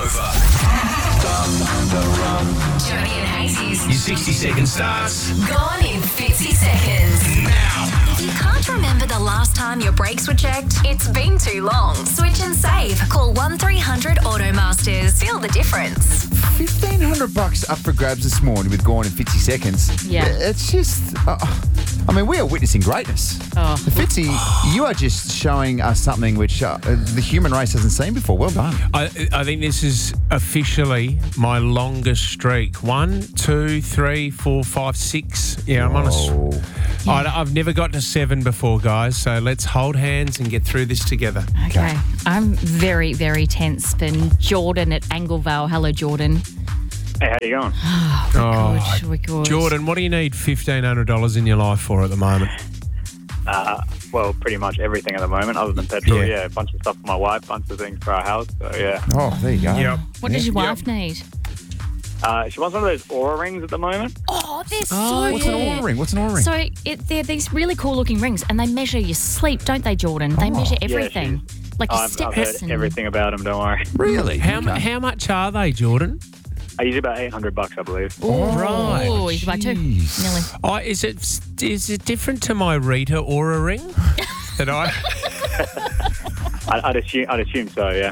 Jody and Hazy's Your 60-second starts Gone in 50 seconds. now. If you can't remember the last time your brakes were checked, it's been too long. Switch and save. Call 1300 Automasters. Feel the difference. $1,500 up for grabs this morning with Gone in 50 seconds. Yeah. It's just, we are witnessing greatness. Oh. Fitzy, you are just showing us something which the human race hasn't seen before. Well done. I think this is officially my longest streak. 1, 2, 3, 4, 5, 6. Yeah, I'm on a. I've never got to 7 before, guys. So let's hold hands and get through this together. Okay. I'm very, very tense for Jordan at Anglevale. Hello, Jordan. Hey, how you going? We're good. Jordan, what do you need $1,500 in your life for at the moment? Well, pretty much everything at the moment, other than petrol. Yeah. Yeah, a bunch of stuff for my wife, a bunch of things for our house. So yeah, Oh, there you go. What does your wife need? she wants one of those Aura rings at the moment. Oh, they're so What's an Aura ring? What's an Aura ring? So they're these really cool-looking rings, and they measure your sleep, don't they, Jordan? They measure everything. Like your I've steps heard and everything about them. Don't worry. Really? How much are they, Jordan? I use about $800, I believe. Right. Oh, you can buy 2. Jeez. Nearly. Oh, is it different to my Rita Aura ring? that I. I'd assume so. Yeah.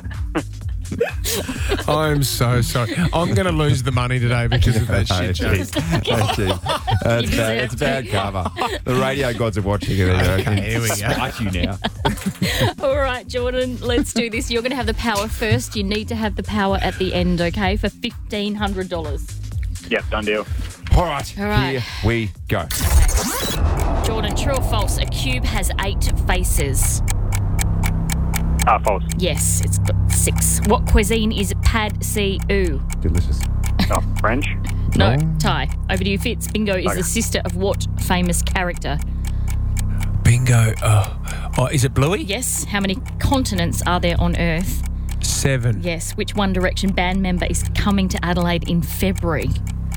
I'm so sorry. I'm going to lose the money today because of that shit joke. It's bad cover. The radio gods are watching it. Okay, here we go. Spike you now. All right, Jordan, let's do this. You're going to have the power first. You need to have the power at the end, okay, for $1,500. Yep, done deal. All right, here we go. Jordan, true or false? A cube has 8 faces. False. Yes, it's got 6. What cuisine is pad see ew? Delicious. Oh, French. No, Ty. Over to you, Fitz. Bingo is Okay. the sister of what famous character? Bingo. Oh, is it Bluey? Yes. How many continents are there on Earth? 7. Yes. Which One Direction band member is coming to Adelaide in February?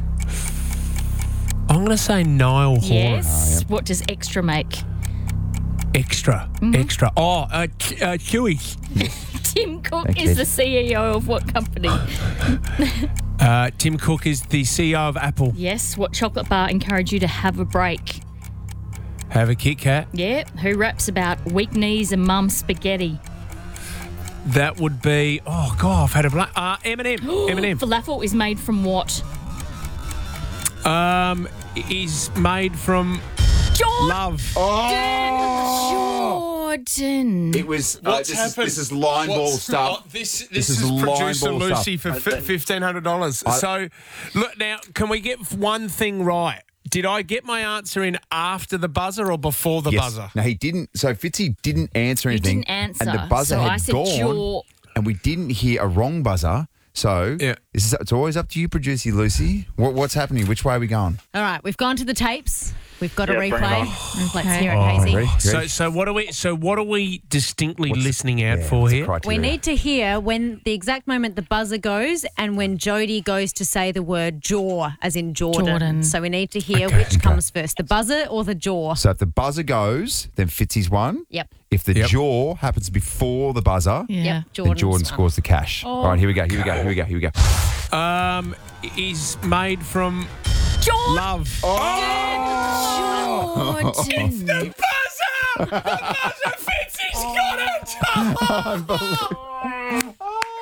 I'm going to say Niall Horan. Yes. What does extra make? Extra. Oh, Chewy. Tim Cook Thank is you. the CEO of what company? Tim Cook is the CEO of Apple. Yes. What chocolate bar encouraged you to have a break? Have a Kit Kat. Yeah. Who raps about weak knees and mum spaghetti? That would be. Oh God, I've had a blank. Eminem. Eminem. Falafel is made from what? Is made from Jordan. love. Jordan. It was. This is line ball stuff. This is is line producer ball Lucy stuff. for $1,500. So, look now. Can we get one thing right? Did I get my answer in after the buzzer or before the buzzer? No, he didn't. So Fitzy didn't answer You anything. didn't answer. And the buzzer so had I said gone. And we didn't hear a wrong buzzer. So it's always up to you, producer Lucy. What's happening? Which way are we going? All right, we've gone to the tapes. We've got a Yeah, bring it replay. on. Let's hear it, Hazy. Ready? So what are we distinctly listening out for what's the here? criteria? We need to hear when the exact moment the buzzer goes and when Jody goes to say the word jaw, as in Jordan. So we need to hear which comes first, the buzzer or the jaw. So if the buzzer goes, then Fitzy's won. Yep. If the jaw happens before the buzzer, Yeah. Yep. then Jordan scores the cash. All right, here we go. Is made from love. Jordan. The buzzer Fitzy's got it.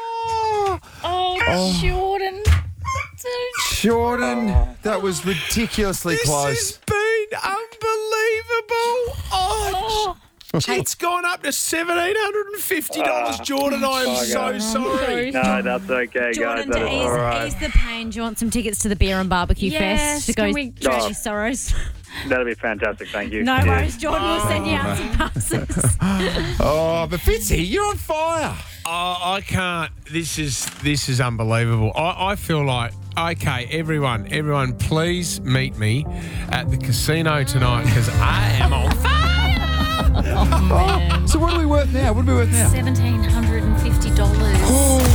Oh, Jordan. Jordan, that was ridiculously close. This has been unbelievable. Oh, it's gone up to $1,750, Jordan. I am so sorry. No, that's okay, Jordan, guys. to That's all right. ease the pain, do you want some tickets to the Beer and Barbecue Yes, Fest to can go we- through any sorrows? That'd be fantastic. Thank you. No worries, Jordan. We'll send you out some passes. Oh, but Fitzy, you're on fire. I can't. This is unbelievable. I feel like, okay, everyone, please meet me at the casino tonight because I am on fire. Oh, man. So what are we worth now? $1,750.